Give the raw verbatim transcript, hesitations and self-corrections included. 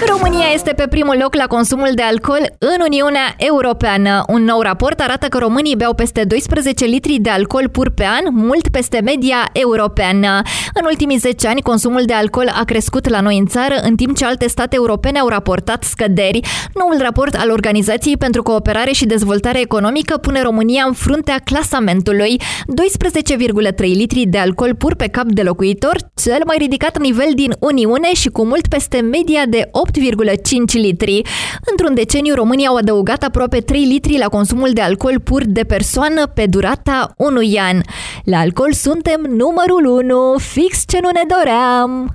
România este pe primul loc la consumul de alcool în Uniunea Europeană. Un nou raport arată că românii beau peste doisprezece litri de alcool pur pe an, mult peste media europeană. În ultimii zece ani, consumul de alcool a crescut la noi în țară, în timp ce alte state europene au raportat scăderi. Noul raport al Organizației pentru Cooperare și Dezvoltare Economică pune România în fruntea clasamentului. doisprezece virgulă trei litri de alcool pur pe cap de locuitor, cel mai ridicat nivel din Uniune și cu mult peste media de opt virgulă cinci litri. Într-un deceniu, românii au adăugat aproape trei litri la consumul de alcool pur de persoană pe durata unui an. La alcool suntem numărul unu, fix ce nu ne doream!